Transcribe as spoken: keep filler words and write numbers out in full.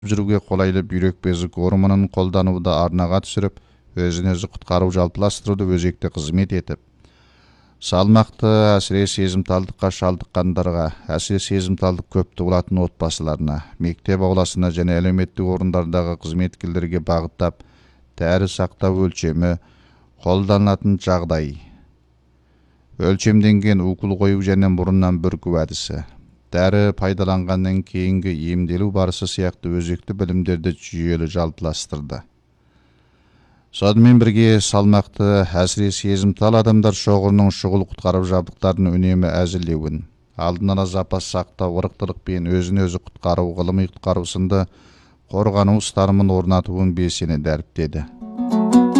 жүруге қолайлы бүйрек безі гормонын қолдануды арнаға түсіріп, өзін-өзі құтқару жалпыластыруды өзекті қызмет етіп, салмақты әсіре сезімталдыққа шалдыққандарға, әсіре сезімталдық көпті болатын отбасыларына, мектеп ауласына және әлеуметтік орындардағы қызметкерлерге бағыттап, дәрі сақтау өлшемі қолданылатын жағдай, өлшемденген укол қою және мұрыннан бүрку әдісі, дәрі пайдаланғаннан кейінгі емделу барысы сияқты өзекті білімдерді жүйелі жалпыластырды. Сонымен бірге салмақты әсіре сезімтал адамдар шоғырының шұғыл құтқару жабдықтарын үнемі әзірлеуін, алдын ала запас сақтау, ырықтылық пен өзін-өзі құтқару, ғылыми құтқару сынды қорғану ұстанымын орнатуын белсене дәріптеді.